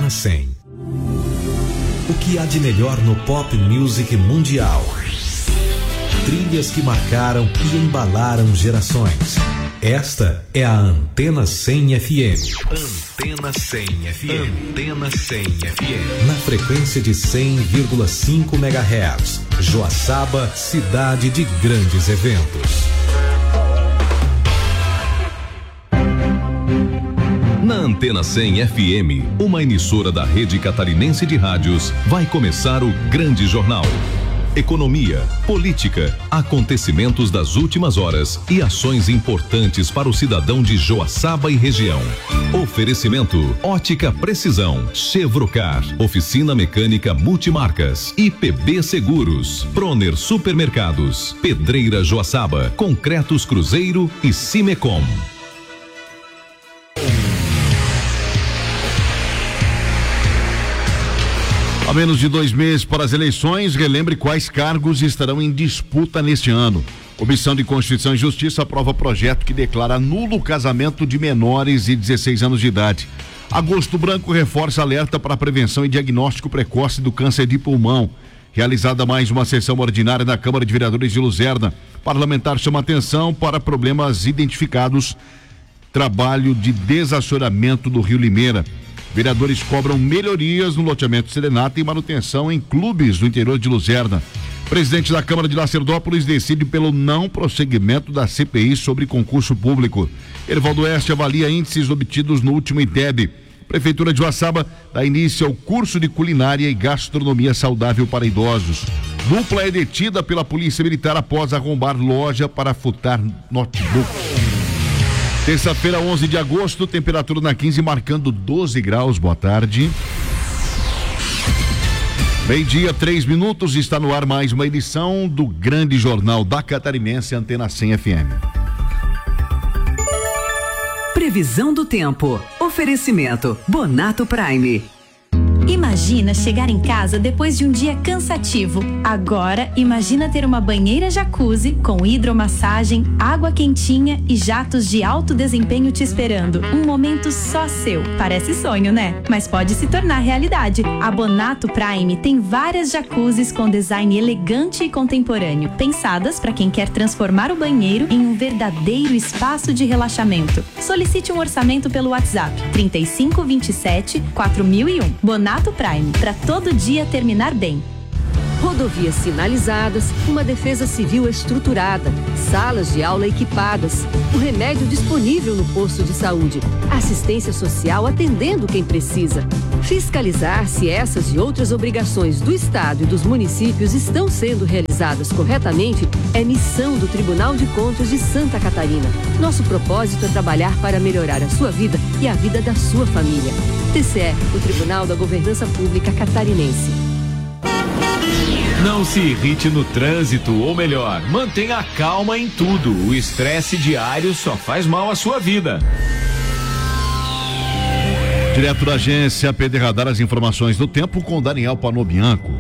Antena 100. O que há de melhor no pop music mundial? Trilhas que marcaram e embalaram gerações. Esta é a Antena 100 FM. Antena 100 FM. Antena 100 FM. Na frequência de 100,5 MHz. Joaçaba, cidade de grandes eventos. Na Antena 100 FM, uma emissora da Rede Catarinense de Rádios, vai começar o Grande Jornal. Economia, política, acontecimentos das últimas horas e ações importantes para o cidadão de Joaçaba e região. Oferecimento: Ótica Precisão, Chevrocar, Oficina Mecânica Multimarcas, IPB Seguros, Proner Supermercados, Pedreira Joaçaba, Concretos Cruzeiro e Cimecom. A menos de 2 meses para as eleições, relembre quais cargos estarão em disputa neste ano. Comissão de Constituição e Justiça aprova projeto que declara nulo o casamento de menores de 16 anos de idade. Agosto Branco reforça alerta para a prevenção e diagnóstico precoce do câncer de pulmão. Realizada mais uma sessão ordinária na Câmara de Vereadores de Luzerna. Parlamentar chama atenção para problemas identificados. Trabalho de desassoreamento do Rio Limeira. Vereadores cobram melhorias no loteamento Serenata e manutenção em clubes do interior de Luzerna. Presidente da Câmara de Lacerdópolis decide pelo não prosseguimento da CPI sobre concurso público. Erivaldo Oeste avalia índices obtidos no último INTEB. Prefeitura de Joaçaba dá início ao curso de culinária e gastronomia saudável para idosos. Dupla é detida pela Polícia Militar após arrombar loja para furtar notebook. Terça-feira, 11 de agosto, temperatura na 15 marcando 12 graus. Boa tarde. Meio-dia, 3 minutos, está no ar mais uma edição do Grande Jornal da Catarinense, Antena 100 FM. Previsão do tempo. Oferecimento Bonato Prime. Imagina chegar em casa depois de um dia cansativo. Agora, imagina ter uma banheira jacuzzi com hidromassagem, água quentinha e jatos de alto desempenho te esperando. Um momento só seu. Parece sonho, né? Mas pode se tornar realidade. A Bonato Prime tem várias jacuzzis com design elegante e contemporâneo, pensadas para quem quer transformar o banheiro em um verdadeiro espaço de relaxamento. Solicite um orçamento pelo WhatsApp 3527 4001. Bonato Prime, para todo dia terminar bem. Rodovias sinalizadas, uma defesa civil estruturada, salas de aula equipadas, o remédio disponível no posto de saúde, assistência social atendendo quem precisa. Fiscalizar se essas e outras obrigações do Estado e dos municípios estão sendo realizadas corretamente é missão do Tribunal de Contas de Santa Catarina. Nosso propósito é trabalhar para melhorar a sua vida e a vida da sua família. TCE, o Tribunal da Governança Pública Catarinense. Não se irrite no trânsito, ou melhor, mantenha calma em tudo. O estresse diário só faz mal à sua vida. Direto da agência PD Radar, as informações do tempo com Daniel Panobianco.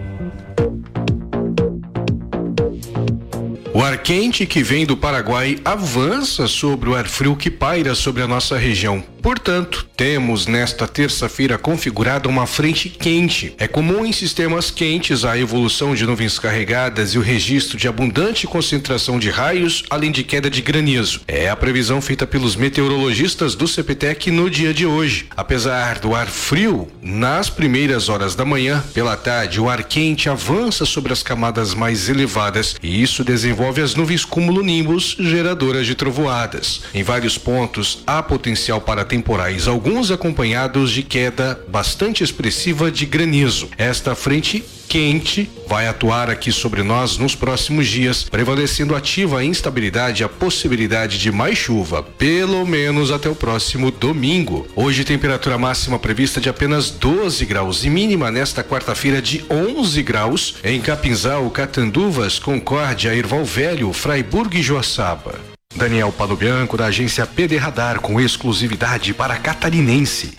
O ar quente que vem do Paraguai avança sobre o ar frio que paira sobre a nossa região. Portanto, temos nesta terça-feira configurada uma frente quente. É comum em sistemas quentes a evolução de nuvens carregadas e o registro de abundante concentração de raios, além de queda de granizo. É a previsão feita pelos meteorologistas do CPTEC no dia de hoje. Apesar do ar frio, nas primeiras horas da manhã, pela tarde, o ar quente avança sobre as camadas mais elevadas e isso desenvolve as nuvens cumulonimbus geradoras de trovoadas. Em vários pontos, há potencial para temporais, alguns acompanhados de queda bastante expressiva de granizo. Esta frente quente vai atuar aqui sobre nós nos próximos dias, prevalecendo ativa a instabilidade e a possibilidade de mais chuva, pelo menos até o próximo domingo. Hoje, temperatura máxima prevista de apenas 12 graus e mínima nesta quarta-feira de 11 graus em Capinzal, Catanduvas, Concórdia, Erval Velho, Fraiburgo e Joaçaba. Daniel Panobianco, da agência PD Radar, com exclusividade para Catarinense.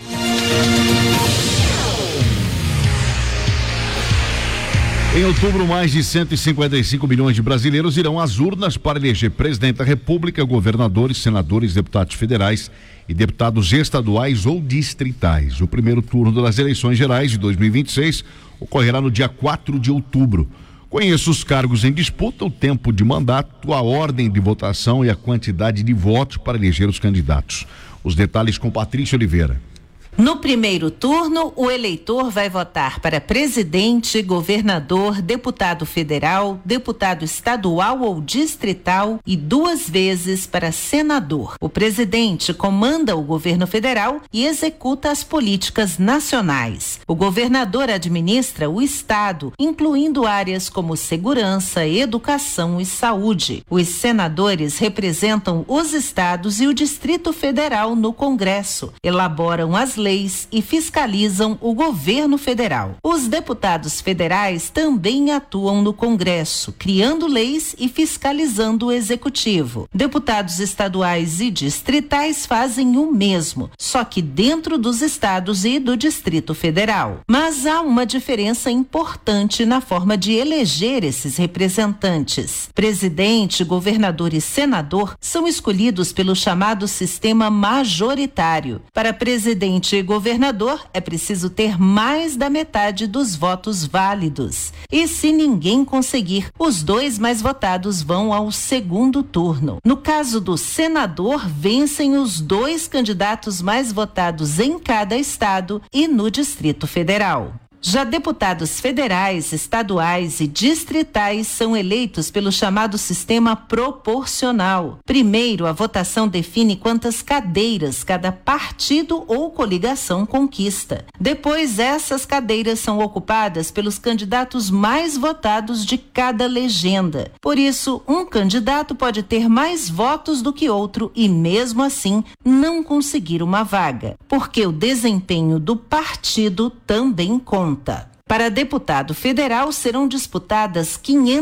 Em outubro, mais de 155 milhões de brasileiros irão às urnas para eleger presidente da República, governadores, senadores, deputados federais e deputados estaduais ou distritais. O primeiro turno das eleições gerais de 2026 ocorrerá no dia 4 de outubro. Conheça os cargos em disputa, o tempo de mandato, a ordem de votação e a quantidade de votos para eleger os candidatos. Os detalhes com Patrícia Oliveira. No primeiro turno, o eleitor vai votar para presidente, governador, deputado federal, deputado estadual ou distrital e 2 vezes para senador. O presidente comanda o governo federal e executa as políticas nacionais. O governador administra o estado, incluindo áreas como segurança, educação e saúde. Os senadores representam os estados e o Distrito Federal no Congresso, elaboram as leis e fiscalizam o governo federal. Os deputados federais também atuam no Congresso, criando leis e fiscalizando o executivo. Deputados estaduais e distritais fazem o mesmo, só que dentro dos estados e do Distrito Federal. Mas há uma diferença importante na forma de eleger esses representantes. Presidente, governador e senador são escolhidos pelo chamado sistema majoritário. Para presidente e governador, é preciso ter mais da metade dos votos válidos. E se ninguém conseguir, os 2 mais votados vão ao segundo turno. No caso do senador, vencem os 2 candidatos mais votados em cada estado e no Distrito Federal. Já deputados federais, estaduais e distritais são eleitos pelo chamado sistema proporcional. Primeiro, a votação define quantas cadeiras cada partido ou coligação conquista. Depois, essas cadeiras são ocupadas pelos candidatos mais votados de cada legenda. Por isso, um candidato pode ter mais votos do que outro e, mesmo assim, não conseguir uma vaga, porque o desempenho do partido também conta. Para deputado federal serão disputadas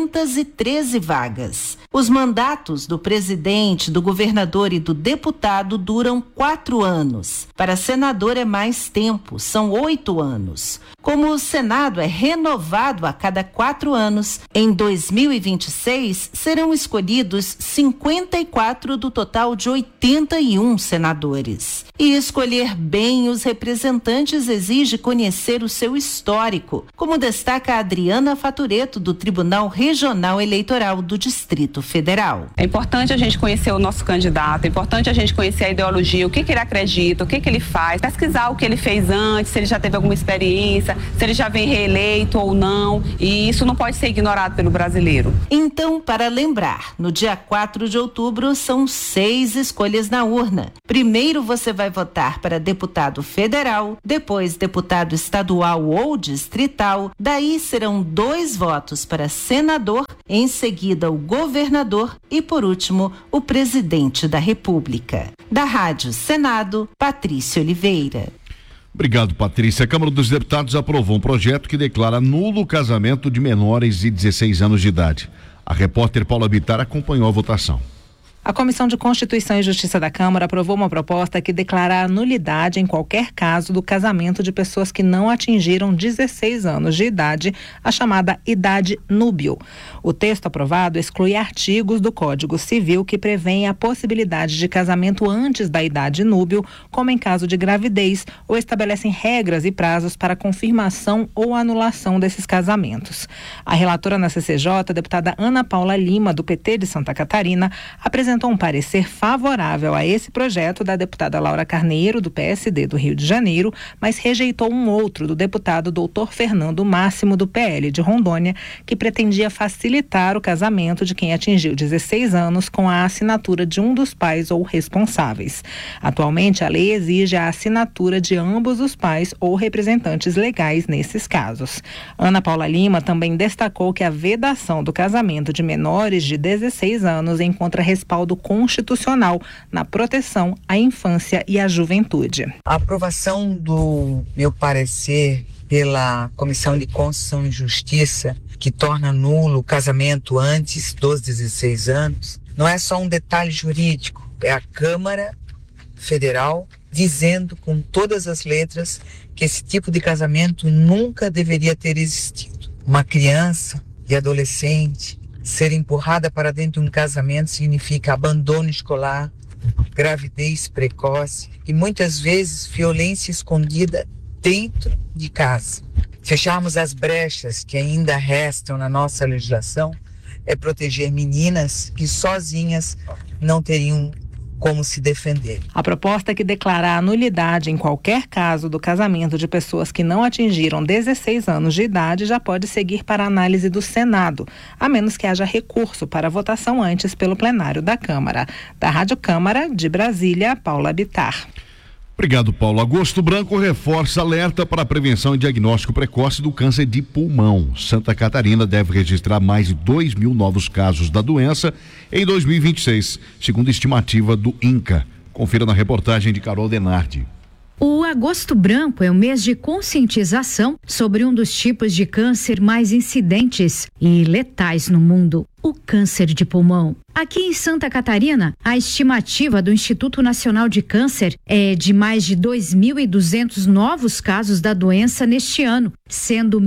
513 vagas. Os mandatos do presidente, do governador e do deputado duram 4 anos. Para senador é mais tempo, são 8 anos. Como o Senado é renovado a cada 4 anos, em 2026 serão escolhidos 54 do total de 81 senadores. E escolher bem os representantes exige conhecer o seu histórico, como destaca a Adriana Fatureto, do Tribunal Regional Eleitoral do Distrito Federal. É importante a gente conhecer o nosso candidato, é importante a gente conhecer a ideologia, o que ele acredita, o que ele faz, pesquisar o que ele fez antes, se ele já teve alguma experiência, se ele já vem reeleito ou não, e isso não pode ser ignorado pelo brasileiro. Então, para lembrar, no dia 4 de outubro são 6 escolhas na urna. Primeiro você vai votar para deputado federal, depois deputado estadual ou distrital, daí serão 2 votos para senador, em seguida o governador e, por último, o presidente da República. Da Rádio Senado, Patrícia Oliveira. Obrigado, Patrícia. A Câmara dos Deputados aprovou um projeto que declara nulo o casamento de menores de 16 anos de idade. A repórter Paula Bittar acompanhou a votação. A Comissão de Constituição e Justiça da Câmara aprovou uma proposta que declara a nulidade em qualquer caso do casamento de pessoas que não atingiram 16 anos de idade, a chamada idade núbil. O texto aprovado exclui artigos do Código Civil que prevêem a possibilidade de casamento antes da idade núbil, como em caso de gravidez, ou estabelecem regras e prazos para confirmação ou anulação desses casamentos. A relatora na CCJ, a deputada Ana Paula Lima, do PT de Santa Catarina, apresentou um parecer favorável a esse projeto da deputada Laura Carneiro, do PSD do Rio de Janeiro, mas rejeitou um outro do deputado doutor Fernando Máximo, do PL de Rondônia, que pretendia facilitar o casamento de quem atingiu 16 anos com a assinatura de um dos pais ou responsáveis. Atualmente, a lei exige a assinatura de ambos os pais ou representantes legais nesses casos. Ana Paula Lima também destacou que a vedação do casamento de menores de 16 anos encontra respaldo constitucional na proteção à infância e à juventude. A aprovação do meu parecer pela Comissão de Constituição e Justiça, que torna nulo o casamento antes dos 16 anos, não é só um detalhe jurídico, é a Câmara Federal dizendo com todas as letras que esse tipo de casamento nunca deveria ter existido. Uma criança e adolescente ser empurrada para dentro de um casamento significa abandono escolar, gravidez precoce e muitas vezes violência escondida dentro de casa. Fecharmos as brechas que ainda restam na nossa legislação é proteger meninas que sozinhas não teriam como se defender. A proposta que declara a nulidade em qualquer caso do casamento de pessoas que não atingiram 16 anos de idade já pode seguir para análise do Senado, a menos que haja recurso para votação antes pelo plenário da Câmara. Da Rádio Câmara, de Brasília, Paula Bittar. Obrigado, Paulo. Agosto Branco reforça alerta para a prevenção e diagnóstico precoce do câncer de pulmão. Santa Catarina deve registrar mais de 2.000 novos casos da doença em 2026, segundo estimativa do INCA. Confira na reportagem de Carol Denardi. O Agosto Branco é um mês de conscientização sobre um dos tipos de câncer mais incidentes e letais no mundo, o câncer de pulmão. Aqui em Santa Catarina, a estimativa do Instituto Nacional de Câncer é de mais de 2.200 novos casos da doença neste ano, sendo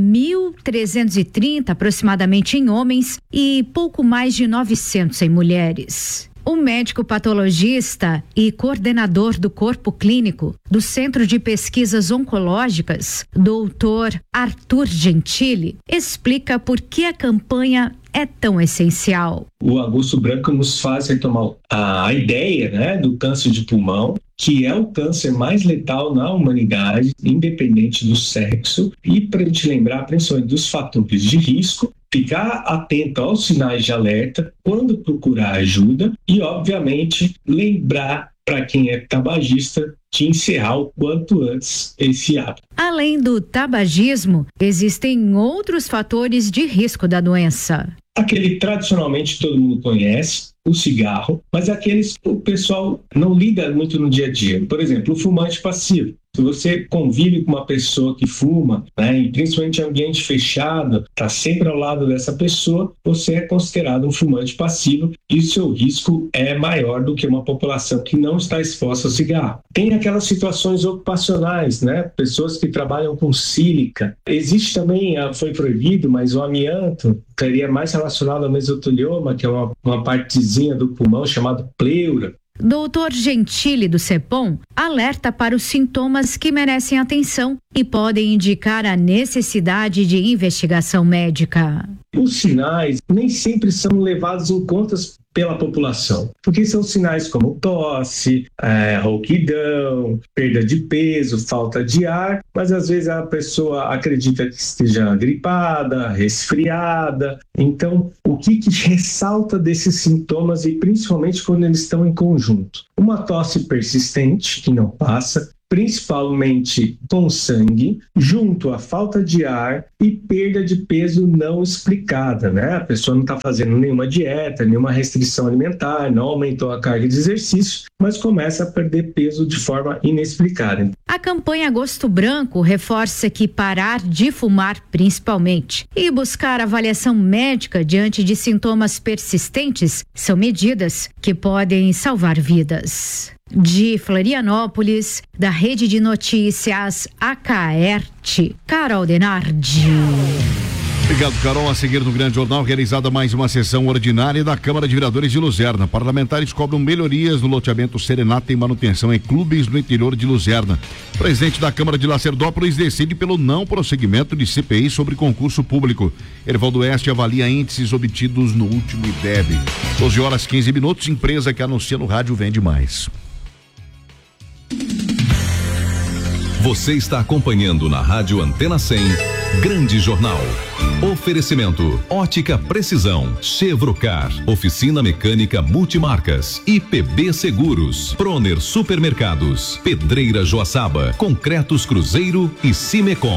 1.330 aproximadamente em homens e pouco mais de 900 em mulheres. O médico patologista e coordenador do corpo clínico do Centro de Pesquisas Oncológicas, Dr. Arthur Gentili, explica por que a campanha é tão essencial. O Agosto Branco nos faz retomar a ideia, né, do câncer de pulmão, que é o câncer mais letal na humanidade, independente do sexo, e para a gente lembrar principalmente dos fatores de risco, ficar atento aos sinais de alerta quando procurar ajuda e, obviamente, lembrar para quem é tabagista de encerrar o quanto antes esse hábito. Além do tabagismo, existem outros fatores de risco da doença. Aquele tradicionalmente todo mundo conhece, o cigarro, mas aqueles que o pessoal não lida muito no dia a dia. Por exemplo, o fumante passivo. Se você convive com uma pessoa que fuma, né, e principalmente em ambiente fechado, está sempre ao lado dessa pessoa, você é considerado um fumante passivo e o seu risco é maior do que uma população que não está exposta ao cigarro. Tem aquelas situações ocupacionais, né, pessoas que trabalham com sílica. Existe também, foi proibido, mas o amianto seria mais relacionado ao mesotelioma, que é uma partezinha do pulmão chamado pleura. Doutor Gentili do CEPOM alerta para os sintomas que merecem atenção e podem indicar a necessidade de investigação médica. Os sinais nem sempre são levados em conta pela população, porque são sinais como tosse, rouquidão, perda de peso, falta de ar, mas às vezes a pessoa acredita que esteja gripada, resfriada. Então, o que ressalta desses sintomas e principalmente quando eles estão em conjunto? Uma tosse persistente que não passa, principalmente com sangue, junto à falta de ar e perda de peso não explicada, né? A pessoa não está fazendo nenhuma dieta, nenhuma restrição alimentar, não aumentou a carga de exercício, mas começa a perder peso de forma inexplicada. A campanha Agosto Branco reforça que parar de fumar, principalmente, e buscar avaliação médica diante de sintomas persistentes são medidas que podem salvar vidas. De Florianópolis, da Rede de Notícias Acaerte, Carol Denardi. Obrigado, Carol. A seguir no Grande Jornal, realizada mais uma sessão ordinária da Câmara de Vereadores de Luzerna. Parlamentares cobram melhorias no loteamento Serenata e manutenção em clubes no interior de Luzerna. O presidente da Câmara de Lacerdópolis decide pelo não prosseguimento de CPI sobre concurso público. Erivaldo Oeste avalia índices obtidos no último IDEB. 12h15, empresa que anuncia no rádio vende mais. Você está acompanhando na Rádio Antena 100, Grande Jornal. Oferecimento, Ótica Precisão, Chevrocar, Oficina Mecânica Multimarcas, IPB Seguros, Proner Supermercados, Pedreira Joaçaba, Concretos Cruzeiro e Cimecom.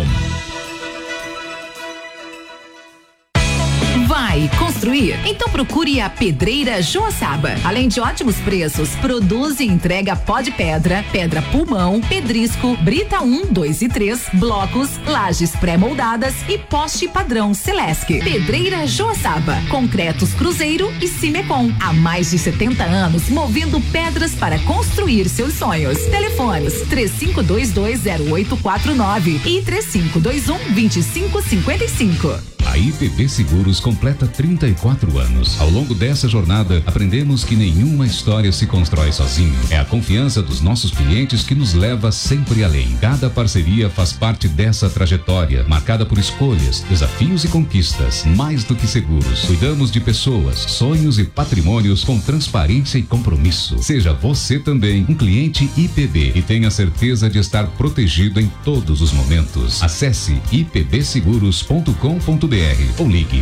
Vai construir? Então procure a Pedreira Joaçaba. Além de ótimos preços, produz e entrega pó de pedra, pedra pulmão, pedrisco, brita 1, 2 e 3, blocos, lajes pré-moldadas e poste padrão Celesc. Pedreira Joaçaba, Concretos Cruzeiro e Cimecom. Há mais de 70 anos movendo pedras para construir seus sonhos. Telefones 35220849 e 3521-2555. A IPB Seguros completa 34 anos. Ao longo dessa jornada, aprendemos que nenhuma história se constrói sozinho. É a confiança dos nossos clientes que nos leva sempre além. Cada parceria faz parte dessa trajetória, marcada por escolhas, desafios e conquistas. Mais do que seguros, cuidamos de pessoas, sonhos e patrimônios com transparência e compromisso. Seja você também um cliente IPB e tenha certeza de estar protegido em todos os momentos. Acesse ipbseguros.com.br ou ligue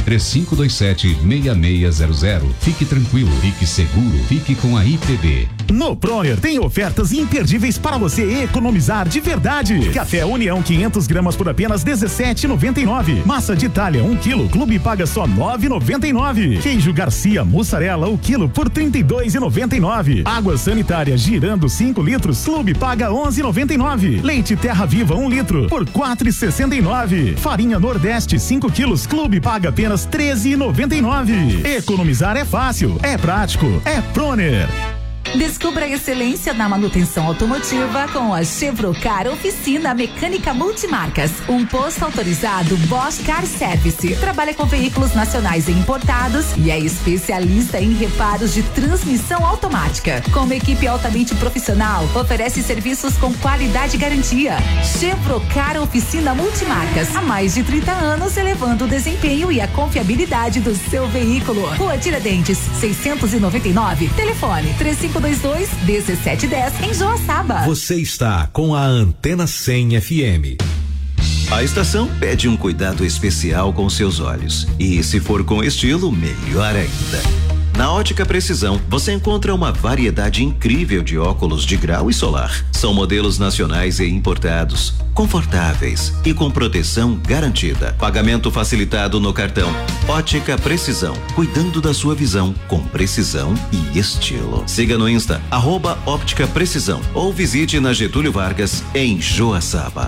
3527-6600. Fique tranquilo, fique seguro, fique com a IPB. No Proner tem ofertas imperdíveis para você economizar de verdade. Café União 500 gramas por apenas R$17,99. Massa de Itália 1 quilo, Clube paga só R$9,99. Queijo Garcia mussarela o quilo por R$32,99. Água sanitária Girando 5 litros, Clube paga R$11,99. Leite Terra Viva 1 litro por R$4,69. Farinha Nordeste 5 quilos, Clube paga apenas R$13,99. Economizar é fácil, é prático, é Proner. Descubra a excelência na manutenção automotiva com a Chevrocar Oficina Mecânica Multimarcas. Um posto autorizado Bosch Car Service. Trabalha com veículos nacionais e importados e é especialista em reparos de transmissão automática. Com uma equipe altamente profissional, oferece serviços com qualidade e garantia. Chevrocar Oficina Multimarcas. Há mais de 30 anos, elevando o desempenho e a confiabilidade do seu veículo. Rua Tiradentes, 699. Telefone 3522-1710 em Joaçaba. Você está com a Antena 100 FM. A estação pede um cuidado especial com seus olhos. E se for com estilo, melhor ainda. Na Ótica Precisão, você encontra uma variedade incrível de óculos de grau e solar. São modelos nacionais e importados, confortáveis e com proteção garantida. Pagamento facilitado no cartão. Ótica Precisão, cuidando da sua visão com precisão e estilo. Siga no Insta, @Óptica Precisão, ou visite na Getúlio Vargas, em Joaçaba.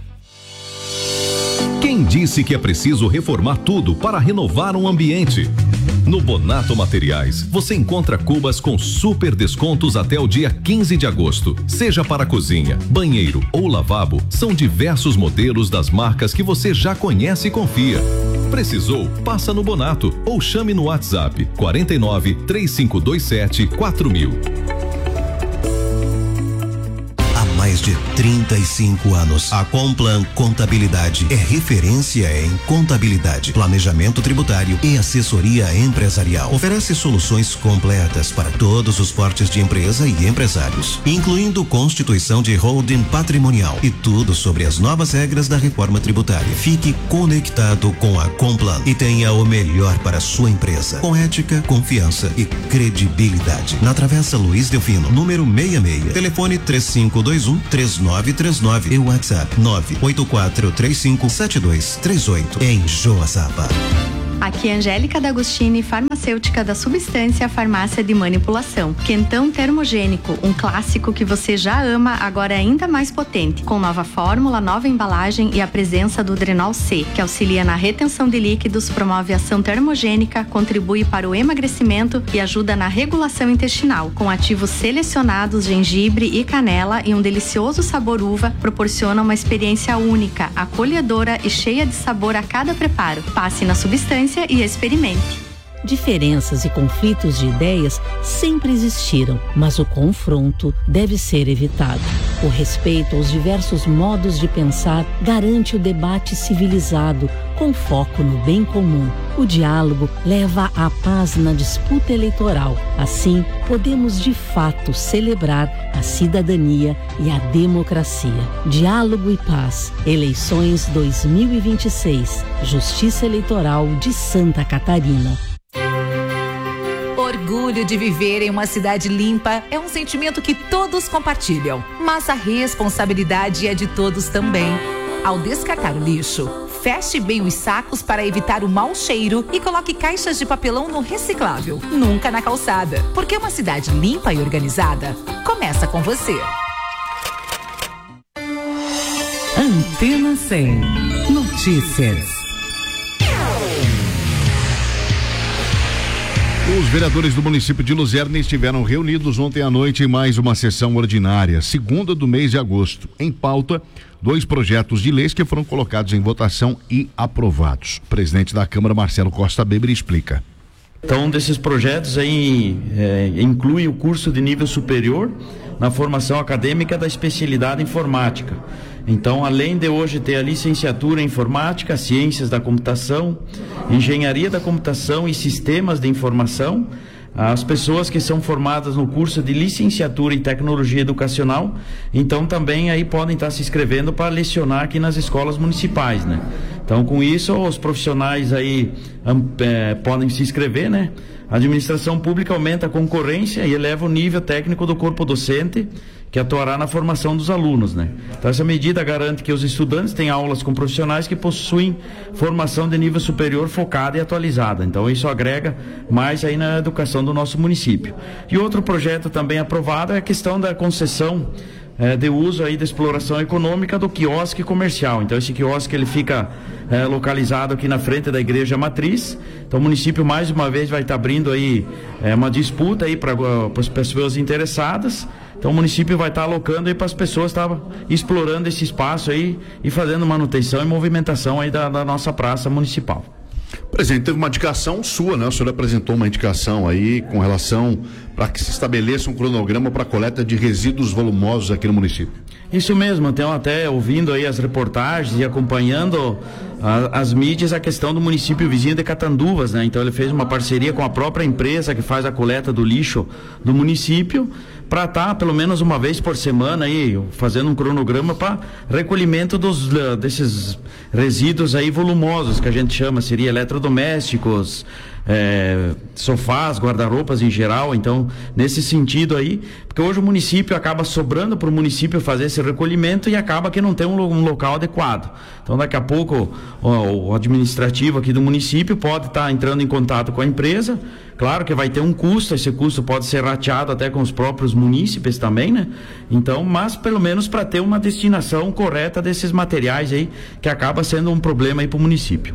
Quem disse que é preciso reformar tudo para renovar um ambiente? No Bonato Materiais, você encontra cubas com super descontos até o dia 15 de agosto. Seja para cozinha, banheiro ou lavabo, são diversos modelos das marcas que você já conhece e confia. Precisou? Passa no Bonato ou chame no WhatsApp 49 3527 4000. Mais de 35 anos. A Complan Contabilidade é referência em contabilidade, planejamento tributário e assessoria empresarial. Oferece soluções completas para todos os portes de empresa e empresários, incluindo constituição de holding patrimonial e tudo sobre as novas regras da reforma tributária. Fique conectado com a Complan e tenha o melhor para a sua empresa, com ética, confiança e credibilidade. Na Travessa Luiz Delfino, número 66. Telefone 3521-3939 e WhatsApp 984357238 em Joaçaba. Aqui é Angélica D'Agostini, farmacêutica da Substância Farmácia de Manipulação. Quentão termogênico, um clássico que você já ama, agora ainda mais potente, com nova fórmula, nova embalagem e a presença do Drenol C, que auxilia na retenção de líquidos, promove ação termogênica, contribui para o emagrecimento e ajuda na regulação intestinal. Com ativos selecionados, gengibre e canela e um delicioso sabor uva, proporciona uma experiência única, acolhedora e cheia de sabor a cada preparo. Passe na Substância e experimente. Diferenças e conflitos de ideias sempre existiram, mas o confronto deve ser evitado. O respeito aos diversos modos de pensar garante o debate civilizado, com foco no bem comum. O diálogo leva à paz na disputa eleitoral. Assim, podemos de fato celebrar a cidadania e a democracia. Diálogo e paz. Eleições 2026. Justiça Eleitoral de Santa Catarina. Orgulho de viver em uma cidade limpa é um sentimento que todos compartilham, mas a responsabilidade é de todos também. Ao descartar o lixo, feche bem os sacos para evitar o mau cheiro e coloque caixas de papelão no reciclável, nunca na calçada, porque uma cidade limpa e organizada começa com você. Antena 100 Notícias. Os vereadores do município de Luzerna estiveram reunidos ontem à noite em mais uma sessão ordinária, segunda do mês de agosto. Em pauta, 2 projetos de leis que foram colocados em votação e aprovados. O presidente da Câmara, Marcelo Costa Beber, explica. Então, desses projetos aí inclui o curso de nível superior na formação acadêmica da especialidade informática. Então, além de hoje ter a licenciatura em informática, ciências da computação, engenharia da computação e sistemas de informação, as pessoas que são formadas no curso de licenciatura em tecnologia educacional, então também aí podem estar se inscrevendo para lecionar aqui nas escolas municipais, né? Então, com isso, os profissionais aí podem se inscrever, né? A administração pública aumenta a concorrência e eleva o nível técnico do corpo docente, que atuará na formação dos alunos, né? Então, essa medida garante que os estudantes tenham aulas com profissionais que possuem formação de nível superior focada e atualizada. Então, isso agrega mais aí na educação do nosso município. E outro projeto também aprovado é a questão da concessão de uso aí da exploração econômica do quiosque comercial. Então, esse quiosque ele fica localizado aqui na frente da igreja matriz. Então, o município mais uma vez vai estar abrindo aí uma disputa aí para as pessoas interessadas. Então, o município vai estar alocando aí para as pessoas estar explorando esse espaço aí e fazendo manutenção e movimentação aí da nossa praça municipal. Presidente, teve uma indicação sua, né? O senhor apresentou uma indicação aí com relação para que se estabeleça um cronograma para a coleta de resíduos volumosos aqui no município. Isso mesmo, então até ouvindo aí as reportagens e acompanhando as mídias, a questão do município vizinho de Catanduvas, né? Então ele fez uma parceria com a própria empresa que faz a coleta do lixo do município para estar pelo menos uma vez por semana aí fazendo um cronograma para recolhimento desses resíduos aí volumosos que a gente chama, seria eletrodomésticos, sofás, guarda-roupas em geral. Então, nesse sentido aí, porque hoje o município acaba sobrando para o município fazer esse recolhimento e acaba que não tem um local adequado. Então, daqui a pouco o administrativo aqui do município pode estar entrando em contato com a empresa. Claro que vai ter um custo, esse custo pode ser rateado até com os próprios munícipes também, né? Então, mas pelo menos para ter uma destinação correta desses materiais aí, que acaba sendo um problema aí para o município.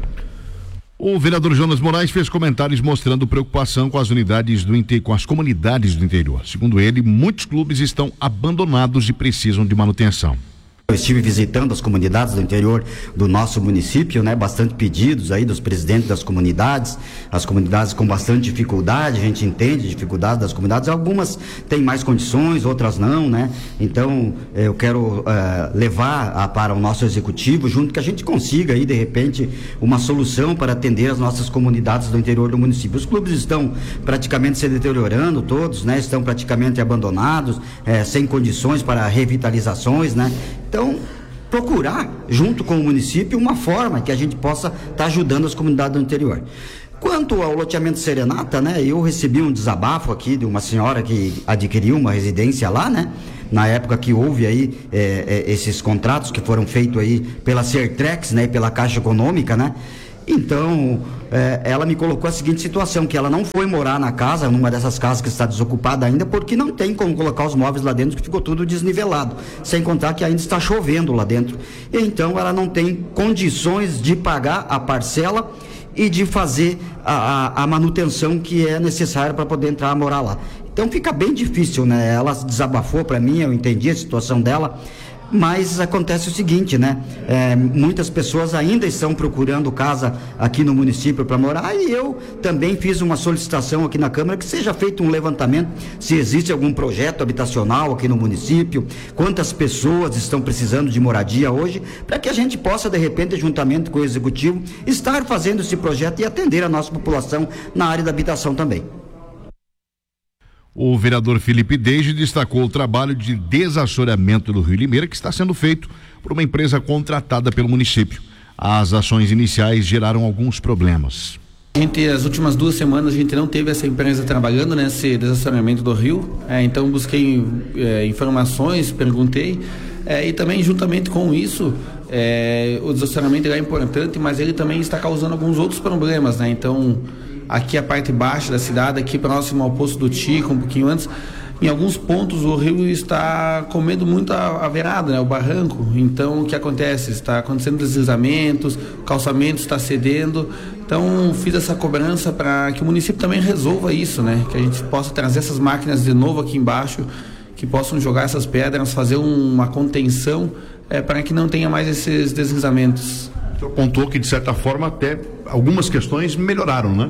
O vereador Jonas Moraes fez comentários mostrando preocupação com as com as comunidades do interior. Segundo ele, muitos clubes estão abandonados e precisam de manutenção. Eu estive visitando as comunidades do interior do nosso município, né? Bastante pedidos aí dos presidentes das comunidades, as comunidades com bastante dificuldade, a gente entende a dificuldade das comunidades, algumas têm mais condições, outras não, né? Então, eu quero levar para o nosso executivo, junto que a gente consiga aí, de repente, uma solução para atender as nossas comunidades do interior do município. Os clubes estão praticamente se deteriorando todos, né? Estão praticamente abandonados, sem condições para revitalizações, né? Então, procurar, junto com o município, uma forma que a gente possa estar ajudando as comunidades do interior. Quanto ao loteamento Serenata, né? Eu recebi um desabafo aqui de uma senhora que adquiriu uma residência lá, né? Na época que houve aí esses contratos que foram feitos aí pela Sertrex, né? E pela Caixa Econômica, né? Então, ela me colocou a seguinte situação, que ela não foi morar na casa, numa dessas casas que está desocupada ainda, porque não tem como colocar os móveis lá dentro, que ficou tudo desnivelado, sem contar que ainda está chovendo lá dentro. E então ela não tem condições de pagar a parcela e de fazer a manutenção que é necessária para poder entrar a morar lá. Então fica bem difícil, né? Ela desabafou para mim, eu entendi a situação dela. Mas acontece o seguinte, né? Muitas pessoas ainda estão procurando casa aqui no município para morar, e eu também fiz uma solicitação aqui na Câmara que seja feito um levantamento se existe algum projeto habitacional aqui no município, quantas pessoas estão precisando de moradia hoje, para que a gente possa, de repente, juntamente com o Executivo, estar fazendo esse projeto e atender a nossa população na área da habitação também. O vereador Felipe Deide destacou o trabalho de desassoreamento do Rio Limeira, que está sendo feito por uma empresa contratada pelo município. As ações iniciais geraram alguns problemas. As últimas 2 semanas a gente não teve essa empresa trabalhando nesse desassoreamento do rio, então busquei informações, perguntei, e também juntamente com isso, o desassoreamento é importante, mas ele também está causando alguns outros problemas, né? Então, aqui a parte baixa da cidade, aqui próximo ao Poço do Tico, um pouquinho antes, em alguns pontos o rio está comendo muito a beirada, né, o barranco. Então o que acontece? Está acontecendo deslizamentos, o calçamento está cedendo. Então fiz essa cobrança para que o município também resolva isso, né? Que a gente possa trazer essas máquinas de novo aqui embaixo, que possam jogar essas pedras, fazer uma contenção para que não tenha mais esses deslizamentos. O senhor pontuou que, de certa forma, até algumas questões melhoraram, né?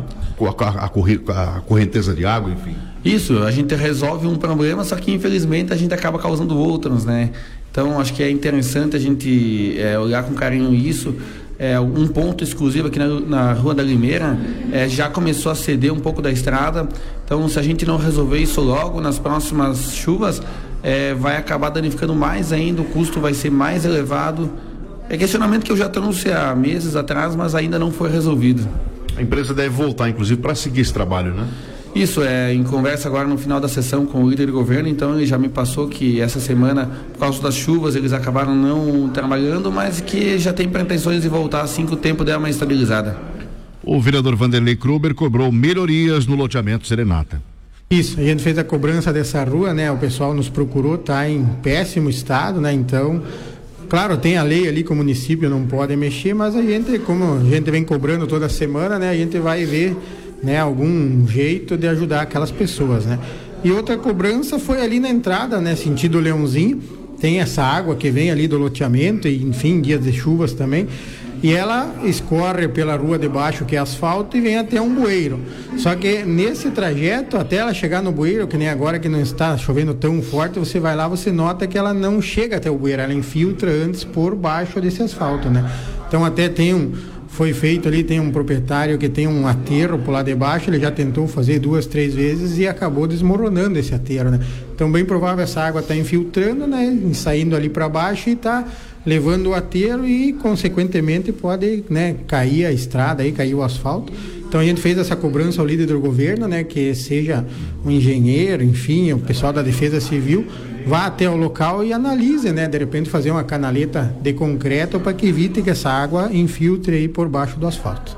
A correnteza de água, enfim. Isso, a gente resolve um problema, só que infelizmente a gente acaba causando outros, né? Então acho que é interessante a gente olhar com carinho isso. Um ponto exclusivo aqui na Rua da Limeira já começou a ceder um pouco da estrada. Então, se a gente não resolver isso logo, nas próximas chuvas, vai acabar danificando mais ainda, o custo vai ser mais elevado. É questionamento que eu já trouxe há meses atrás, mas ainda não foi resolvido. A empresa deve voltar, inclusive, para seguir esse trabalho, né? Isso, em conversa agora no final da sessão com o líder do governo, então ele já me passou que essa semana, por causa das chuvas, eles acabaram não trabalhando, mas que já tem pretensões de voltar assim que o tempo der uma estabilizada. O vereador Vanderlei Kruber cobrou melhorias no loteamento Serenata. Isso, a gente fez a cobrança dessa rua, né? O pessoal nos procurou, tá em péssimo estado, né? Então, claro, tem a lei ali que o município não pode mexer, mas a gente, como a gente vem cobrando toda semana, né? A gente vai ver, né, algum jeito de ajudar aquelas pessoas, né? E outra cobrança foi ali na entrada, né, sentido Leãozinho, tem essa água que vem ali do loteamento e, enfim, dias de chuvas também, e ela escorre pela rua de baixo, que é asfalto, e vem até um bueiro. Só que nesse trajeto, até ela chegar no bueiro, que nem agora que não está chovendo tão forte, você vai lá, você nota que ela não chega até o bueiro, ela infiltra antes por baixo desse asfalto, né? Então até foi feito ali, tem um proprietário que tem um aterro por lá de baixo, ele já tentou fazer 2, 3 vezes e acabou desmoronando esse aterro, né? Então bem provável essa água está infiltrando, né? Saindo ali para baixo e está levando o aterro e consequentemente pode, né, cair a estrada aí, cair o asfalto. Então a gente fez essa cobrança ao líder do governo, né, que seja um engenheiro, enfim, o pessoal da Defesa Civil, vá até o local e analise, né, de repente fazer uma canaleta de concreto para que evite que essa água infiltre aí por baixo do asfalto.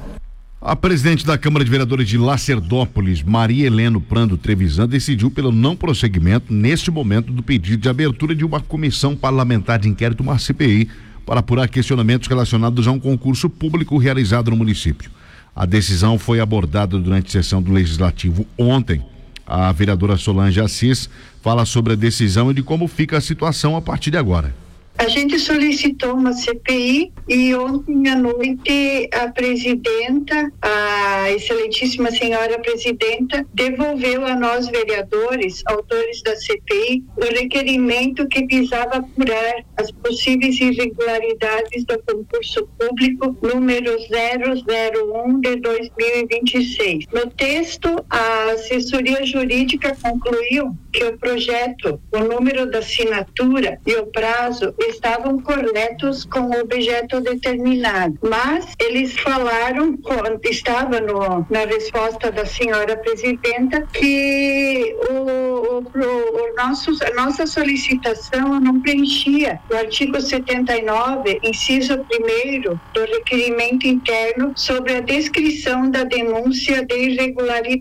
A presidente da Câmara de Vereadores de Lacerdópolis, Maria Heleno Prando Trevisan, decidiu pelo não prosseguimento, neste momento, do pedido de abertura de uma comissão parlamentar de inquérito, uma CPI, para apurar questionamentos relacionados a um concurso público realizado no município. A decisão foi abordada durante a sessão do Legislativo ontem. A vereadora Solange Assis fala sobre a decisão e de como fica a situação a partir de agora. A gente solicitou uma CPI e ontem à noite a presidenta, a excelentíssima senhora presidenta, devolveu a nós vereadores, autores da CPI, o requerimento que visava apurar as possíveis irregularidades do concurso público número 001 de 2026. No texto, a assessoria jurídica concluiu que o projeto, o número da assinatura e o prazo estavam corretos com o objeto determinado, mas eles falaram, estava na resposta da senhora presidenta, que a nossa solicitação não preenchia o artigo 79, inciso 1º do requerimento interno sobre a descrição da denúncia de irregularidade.